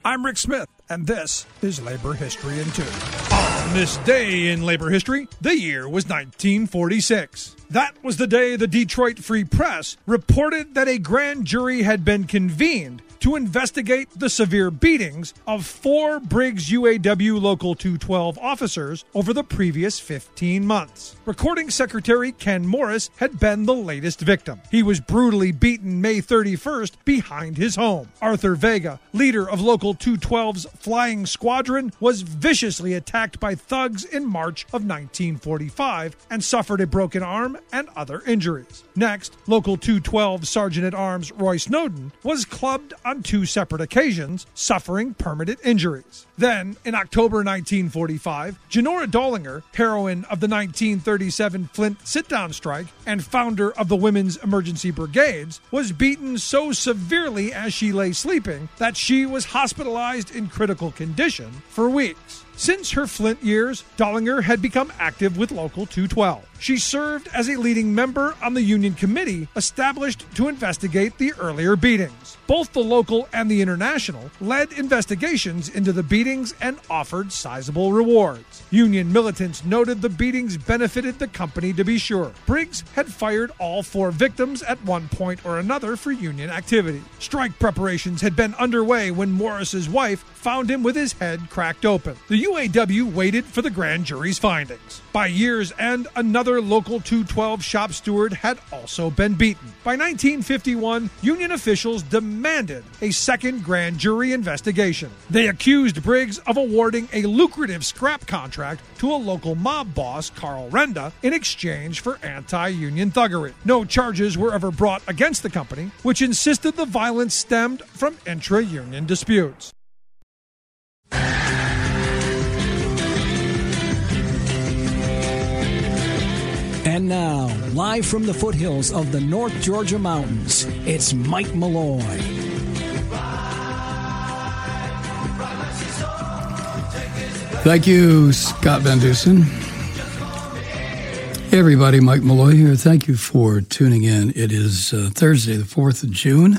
I'm Rick Smith, and this is Labor History in 2. On this day in labor history, the year was 1946. That was the day the Detroit Free Press reported that a grand jury had been convened to investigate the severe beatings of 4 Briggs UAW Local 212 officers over the previous 15 months. Recording Secretary Ken Morris had been the latest victim. He was brutally beaten May 31st behind his home. Arthur Vega, leader of Local 212's Flying Squadron, was viciously attacked by thugs in March of 1945 and suffered a broken arm and other injuries. Next, Local 212 Sergeant-at-Arms Roy Snowden was clubbed on 2 separate occasions, suffering permanent injuries. Then, in October 1945, Janora Dollinger, heroine of the 1937 Flint sit-down strike and founder of the Women's Emergency Brigades, was beaten so severely as she lay sleeping that she was hospitalized in critical condition for weeks. Since her Flint years, Dollinger had become active with Local 212. She served as a leading member on the union committee established to investigate the earlier beatings. Both the local and the international led investigations into the beatings and offered sizable rewards. Union militants noted the beatings benefited the company to be sure. Briggs had fired all 4 victims at one point or another for union activity. Strike preparations had been underway when Morris's wife found him with his head cracked open. The UAW waited for the grand jury's findings. By year's end, another Local 212 shop steward had also been beaten. By 1951, union officials demanded a second grand jury investigation. They accused Briggs of awarding a lucrative scrap contract to a local mob boss, Carl Renda, in exchange for anti-union thuggery. No charges were ever brought against the company, which insisted the violence stemmed from intra-union disputes. And now, live from the foothills of the North Georgia mountains, it's Mike Malloy. Thank you, Scott Van Dusen. Hey everybody, Mike Malloy here. Thank you for tuning in. It is Thursday, the 4th of June,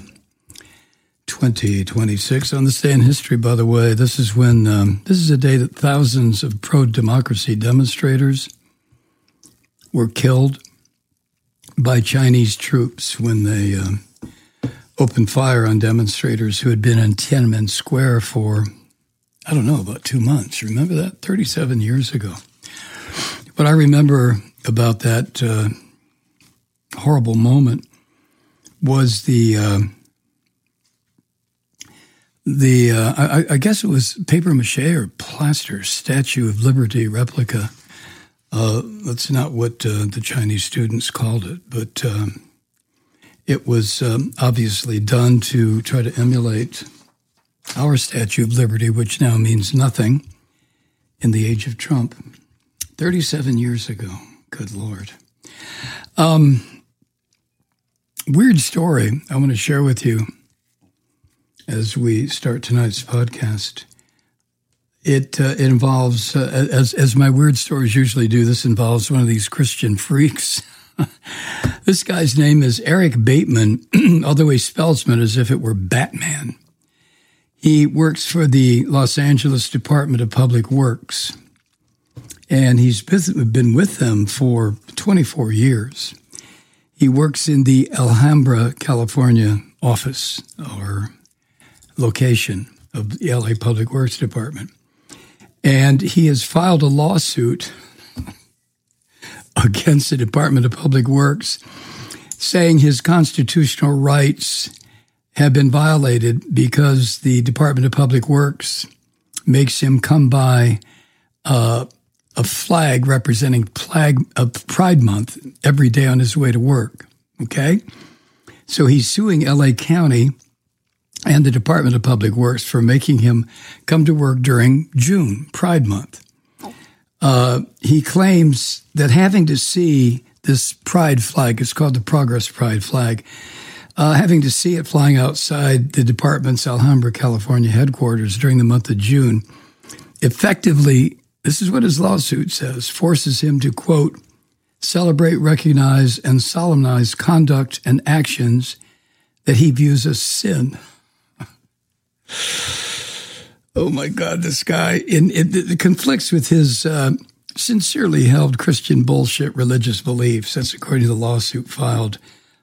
2026. On this day in history, by the way, this is when, this is a day that thousands of pro-democracy demonstrators were killed by Chinese troops when they opened fire on demonstrators who had been in Tiananmen Square for, I don't know, about 2 months. Remember that? 37 years ago. What I remember about that horrible moment was I guess it was paper mache or plaster Statue of Liberty replica. That's not what the Chinese students called it, but it was obviously done to try to emulate our Statue of Liberty, which now means nothing in the age of Trump. 37 years ago. Good Lord. Weird story I want to share with you as we start tonight's podcast. It involves, as my weird stories usually do, this involves one of these Christian freaks. This guy's name is Eric Bateman, although he spells it as if it were Batman. He works for the Los Angeles Department of Public Works, and he's been with them for 24 years. He works in the Alhambra, California office or location of the LA Public Works Department. And he has filed a lawsuit against the Department of Public Works saying his constitutional rights have been violated because the Department of Public Works makes him come by a flag representing Pride Month every day on his way to work, okay? So he's suing L.A. County and the Department of Public Works for making him come to work during June, Pride Month. He claims that having to see this pride flag, it's called the Progress Pride flag, having to see it flying outside the department's Alhambra, California headquarters during the month of June, effectively, this is what his lawsuit says, forces him to, quote, celebrate, recognize, and solemnize conduct and actions that he views as sin. Oh, my God, this guy. It conflicts with his sincerely held Christian bullshit religious beliefs. That's according to the lawsuit filed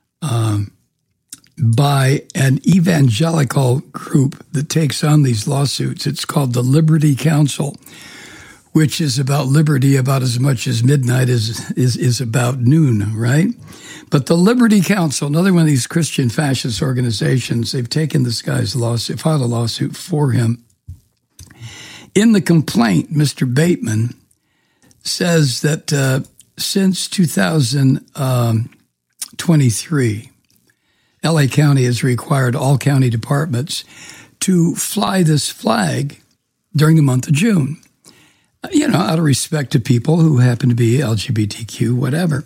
by an evangelical group that takes on these lawsuits. It's called the Liberty Council, which is about liberty about as much as midnight is about noon, right? But the Liberty Council, another one of these Christian fascist organizations, they've taken this guy's lawsuit, filed a lawsuit for him. In the complaint, Mr. Bateman says that since 2023, LA County has required all county departments to fly this flag during the month of June, out of respect to people who happen to be LGBTQ, whatever.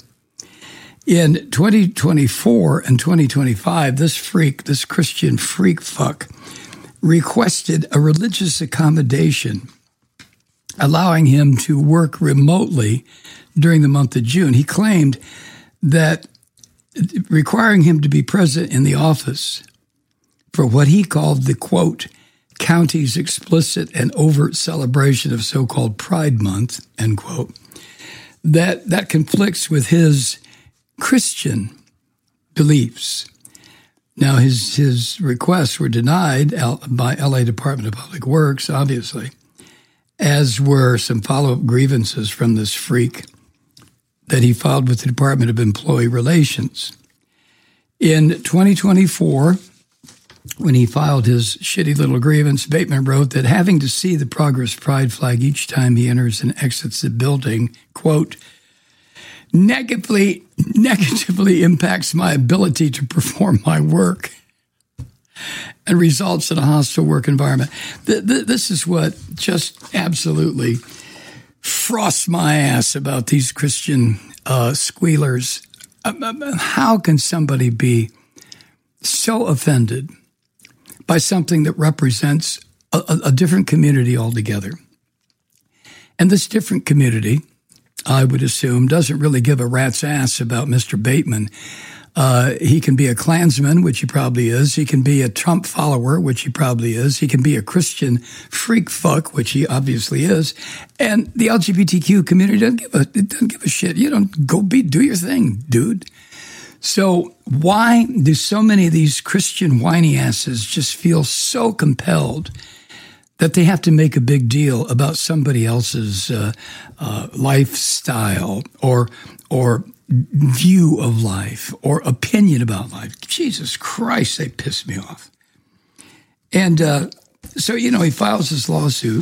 In 2024 and 2025, this Christian freak fuck requested a religious accommodation allowing him to work remotely during the month of June. He claimed that requiring him to be present in the office for what he called the, quote, county's explicit and overt celebration of so-called Pride Month, end quote, that conflicts with his Christian beliefs. Now, his requests were denied by LA Department of Public Works, obviously, as were some follow-up grievances from this freak that he filed with the Department of Employee Relations. In 2024, when he filed his shitty little grievance, Bateman wrote that having to see the Progress Pride flag each time he enters and exits the building, quote, negatively impacts my ability to perform my work and results in a hostile work environment. This is what just absolutely frosts my ass about these Christian squealers. How can somebody be so offended by something that represents a different community altogether? And this different community, I would assume, doesn't really give a rat's ass about Mr. Bateman. He can be a Klansman, which he probably is. He can be a Trump follower, which he probably is. He can be a Christian freak fuck, which he obviously is. And the LGBTQ community doesn't give a shit. You don't do your thing, dude. So why do so many of these Christian whiny asses just feel so compelled that they have to make a big deal about somebody else's lifestyle or view of life or opinion about life? Jesus Christ, they piss me off. And so, he files this lawsuit,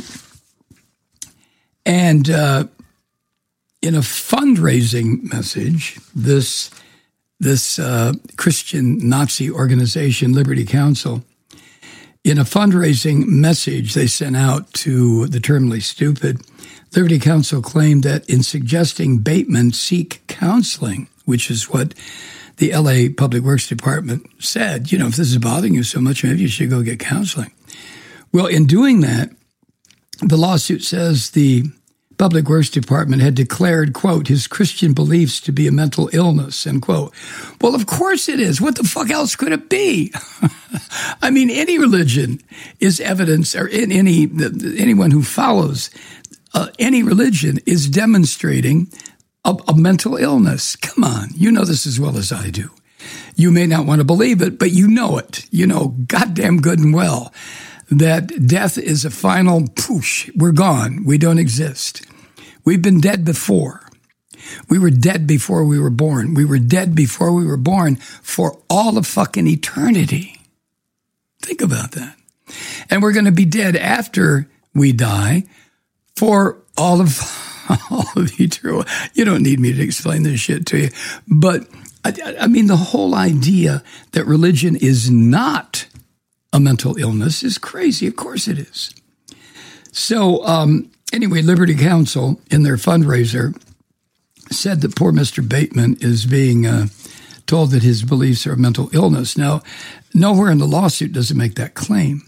and in a fundraising message, this Christian Nazi organization, Liberty Council, in a fundraising message they sent out to the terminally stupid, Liberty Council claimed that in suggesting Bateman seek counseling, which is what the LA Public Works Department said, if this is bothering you so much, maybe you should go get counseling. Well, in doing that, the lawsuit says the Public Works Department had declared, quote, his Christian beliefs to be a mental illness, end quote. Well, of course it is. What the fuck else could it be? I mean, any religion is evidence, or anyone who follows any religion is demonstrating a mental illness. Come on, you know this as well as I do. You may not want to believe it, but you know it. You know goddamn good and well that death is a final poosh. We're gone. We don't exist. We've been dead before. We were dead before we were born. We were dead before we were born for all of fucking eternity. Think about that. And we're going to be dead after we die for all of eternity. You don't need me to explain this shit to you. But, I mean, the whole idea that religion is not a mental illness is crazy. Of course it is. So, anyway, Liberty Council, in their fundraiser, said that poor Mr. Bateman is being told that his beliefs are a mental illness. Now, nowhere in the lawsuit does it make that claim.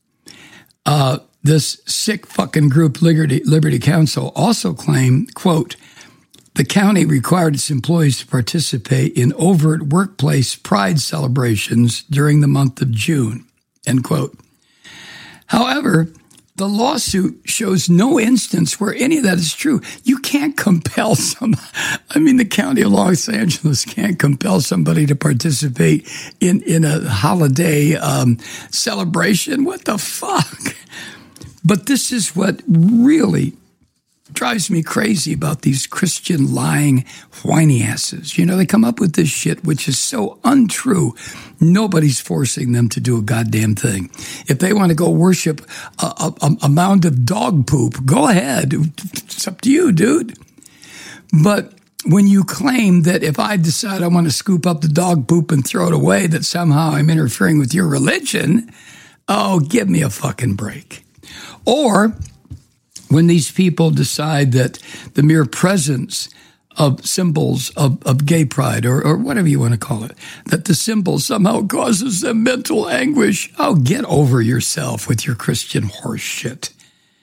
This sick fucking group, Liberty Council, also claimed, quote, the county required its employees to participate in overt workplace pride celebrations during the month of June, end quote. However, the lawsuit shows no instance where any of that is true. You can't compel the county of Los Angeles can't compel somebody to participate in a holiday celebration. What the fuck? But this is what really drives me crazy about these Christian lying whiny asses. You know, they come up with this shit which is so untrue. Nobody's forcing them to do a goddamn thing. If they want to go worship a mound of dog poop, go ahead. It's up to you, dude. But when you claim that if I decide I want to scoop up the dog poop and throw it away, that somehow I'm interfering with your religion, oh, give me a fucking break. Or when these people decide that the mere presence of symbols of gay pride or whatever you want to call it, that the symbol somehow causes them mental anguish, oh, get over yourself with your Christian horse shit.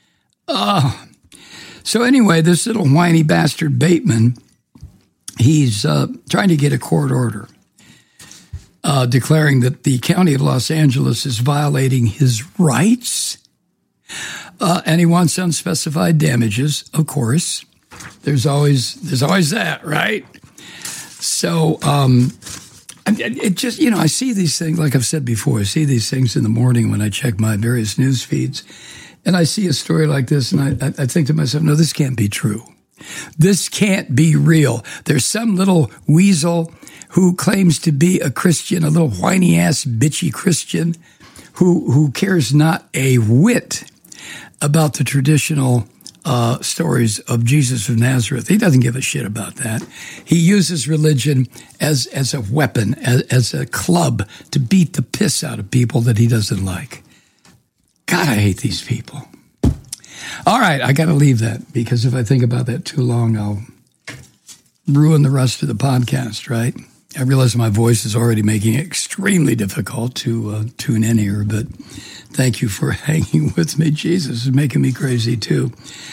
So anyway, this little whiny bastard Bateman, he's trying to get a court order declaring that the county of Los Angeles is violating his rights. And he wants unspecified damages, of course. There's always that, right? So it just, you know, I see these things, like I've said before, I see these things in the morning when I check my various news feeds, and I see a story like this, and I think to myself, no, this can't be true. This can't be real. There's some little weasel who claims to be a Christian, a little whiny-ass, bitchy Christian, who cares not a whit about the traditional stories of Jesus of Nazareth. He doesn't give a shit about that. He uses religion as a weapon, as a club to beat the piss out of people that he doesn't like. God, I hate these people. All right, I got to leave that, because if I think about that too long, I'll ruin the rest of the podcast, right? I realize my voice is already making it extremely difficult to tune in here, but thank you for hanging with me. Jesus is making me crazy too.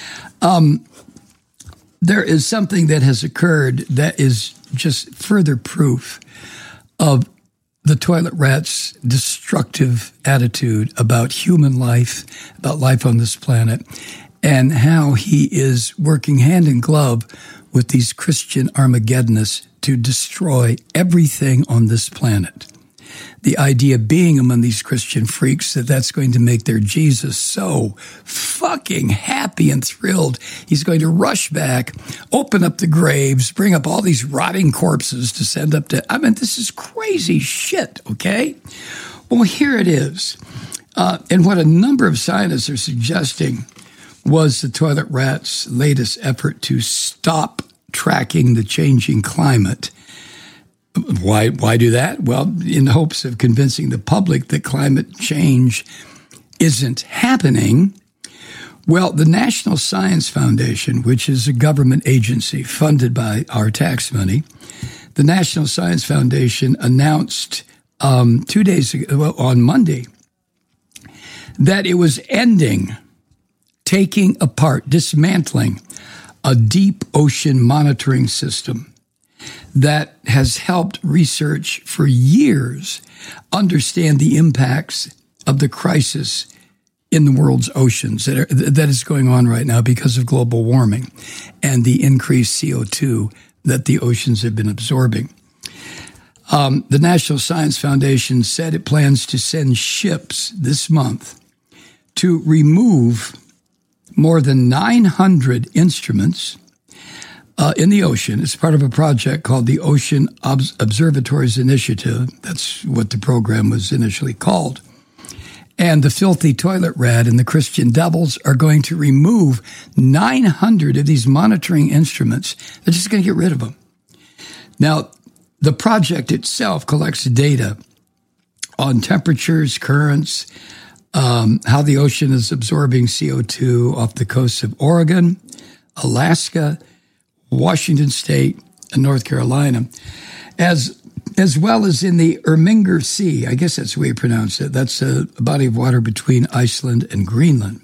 There is something that has occurred that is just further proof of the toilet rat's destructive attitude about human life, about life on this planet, and how he is working hand in glove with these Christian Armageddonists to destroy everything on this planet. The idea being among these Christian freaks that that's going to make their Jesus so fucking happy and thrilled. He's going to rush back, open up the graves, bring up all these rotting corpses to send up to... I mean, this is crazy shit, okay? Well, here it is. And what a number of scientists are suggesting was the toilet rat's latest effort to stop tracking the changing climate. Why do that? Well, in the hopes of convincing the public that climate change isn't happening. Well, the National Science Foundation, which is a government agency funded by our tax money, the National Science Foundation announced 2 days ago, well, on Monday, that it was taking apart, dismantling a deep ocean monitoring system that has helped research for years understand the impacts of the crisis in the world's oceans that is going on right now because of global warming and the increased CO2 that the oceans have been absorbing. The National Science Foundation said it plans to send ships this month to remove more than 900 instruments in the ocean. It's part of a project called the Ocean Observatories Initiative. That's what the program was initially called. And the filthy toilet rat and the Christian devils are going to remove 900 of these monitoring instruments. They're just going to get rid of them. Now, the project itself collects data on temperatures, currents, how the ocean is absorbing CO2 off the coasts of Oregon, Alaska, Washington State, and North Carolina, as well as in the Irminger Sea. I guess that's the way you pronounce it. That's a body of water between Iceland and Greenland.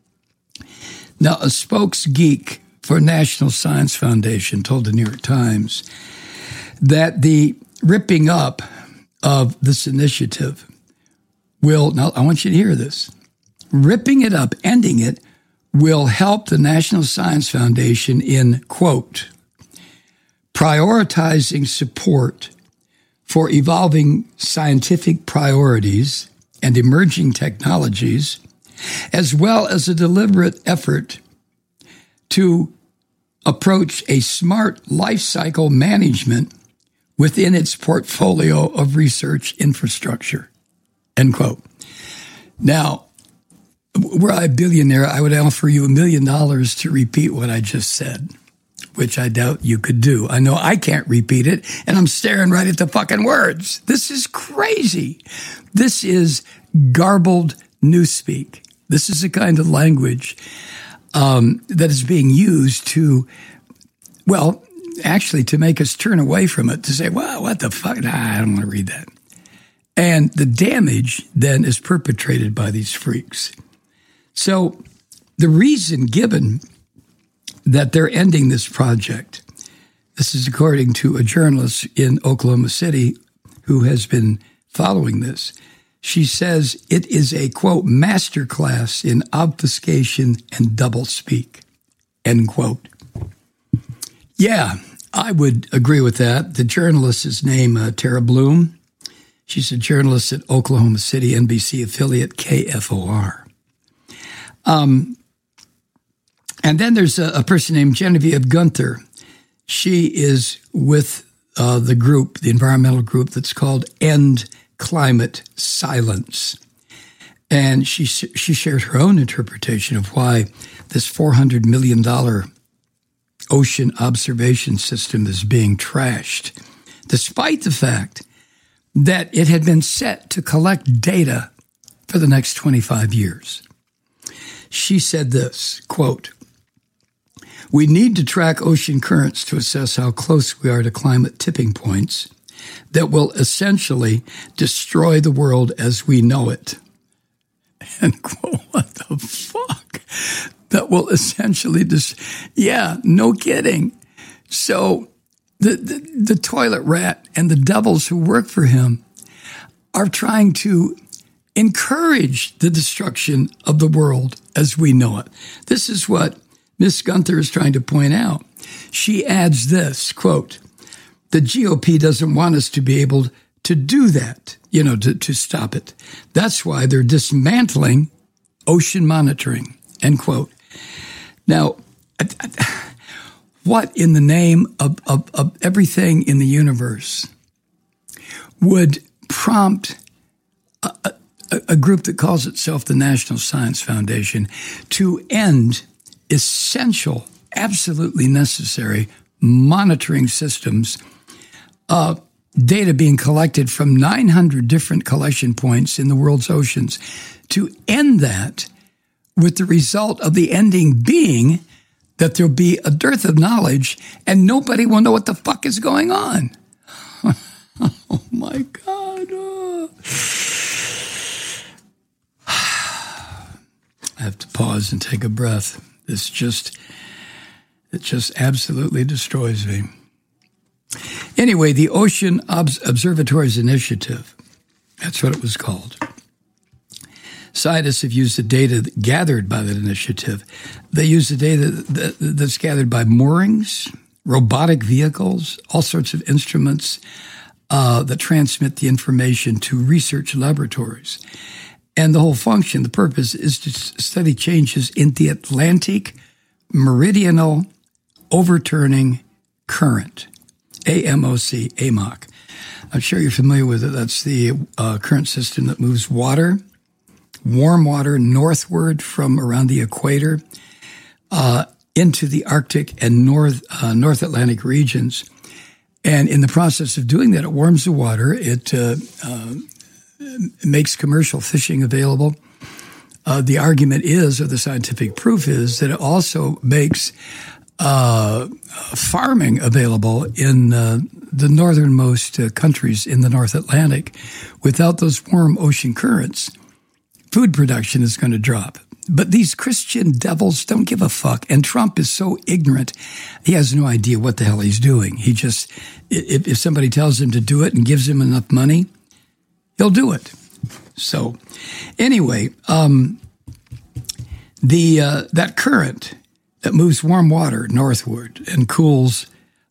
Now, a spokesgeek for National Science Foundation told the New York Times that the ripping up of this initiative will, now I want you to hear this, ripping it up, ending it, will help the National Science Foundation in, quote, prioritizing support for evolving scientific priorities and emerging technologies, as well as a deliberate effort to approach a smart life cycle management within its portfolio of research infrastructure, end quote. Now, were I a billionaire, I would offer you $1 million to repeat what I just said, which I doubt you could do. I know I can't repeat it, and I'm staring right at the fucking words. This is crazy. This is garbled newspeak. This is the kind of language that is being used to, well, actually to make us turn away from it, to say, well, what the fuck? Nah, I don't want to read that. And the damage then is perpetrated by these freaks. So the reason given that they're ending this project, this is according to a journalist in Oklahoma City who has been following this. She says it is a, quote, masterclass in obfuscation and doublespeak, end quote. Yeah, I would agree with that. The journalist is named Tara Bloom. She's a journalist at Oklahoma City NBC affiliate KFOR. And then there's a person named Genevieve Gunther. She is with the group, the environmental group that's called End Climate Silence. And she shared her own interpretation of why this $400 million ocean observation system is being trashed, despite the fact that it had been set to collect data for the next 25 years. She said this, quote, we need to track ocean currents to assess how close we are to climate tipping points that will essentially destroy the world as we know it. And quote, what the fuck? That will essentially yeah, no kidding. So the toilet rat and the devils who work for him are trying to encourage the destruction of the world as we know it. This is what Ms. Gunther is trying to point out. She adds this, quote, the GOP doesn't want us to be able to do that, to stop it. That's why they're dismantling ocean monitoring, end quote. Now, what in the name of everything in the universe would prompt a group that calls itself the National Science Foundation to end essential, absolutely necessary monitoring systems, data being collected from 900 different collection points in the world's oceans, to end that with the result of the ending being that there'll be a dearth of knowledge and nobody will know what the fuck is going on. Oh, my God. I have to pause and take a breath. It just absolutely destroys me. Anyway, the Ocean Observatories Initiative, that's what it was called. Scientists have used the data gathered by that initiative. They use the data that's gathered by moorings, robotic vehicles, all sorts of instruments that transmit the information to research laboratories. And the whole function, the purpose, is to study changes in the Atlantic Meridional Overturning Current, AMOC. I'm sure you're familiar with it. That's the current system that moves warm water northward from around the equator into the Arctic and North Atlantic regions. And in the process of doing that, it warms the water. It makes commercial fishing available. The argument is, or the scientific proof is, that it also makes farming available in the northernmost countries in the North Atlantic. Without those warm ocean currents, food production is going to drop. But these Christian devils don't give a fuck. And Trump is so ignorant, he has no idea what the hell he's doing. He just, if somebody tells him to do it and gives him enough money, he'll do it. So anyway, that current that moves warm water northward and cools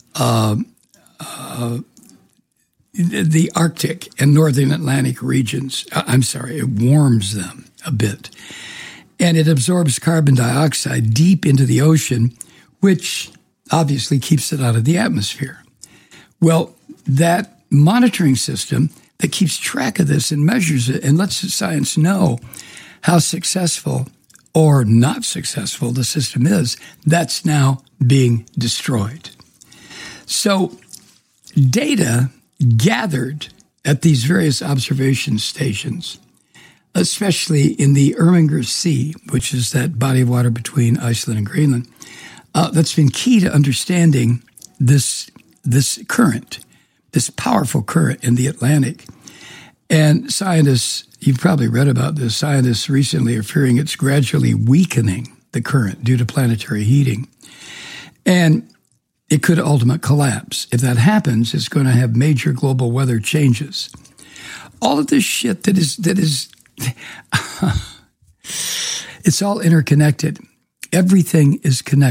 the Arctic and northern Atlantic regions. It warms them a bit. And it absorbs carbon dioxide deep into the ocean, which obviously keeps it out of the atmosphere. Well, that monitoring system that keeps track of this and measures it and lets the science know how successful or not successful the system is, that's now being destroyed. So data gathered at these various observation stations, especially in the Erminger Sea, which is that body of water between Iceland and Greenland, that's been key to understanding this current, this powerful current in the Atlantic. And scientists, you've probably read about this, scientists recently are fearing it's gradually weakening the current due to planetary heating. And it could ultimately collapse. If that happens, it's going to have major global weather changes. All of this shit that is it's all interconnected. Everything is connected.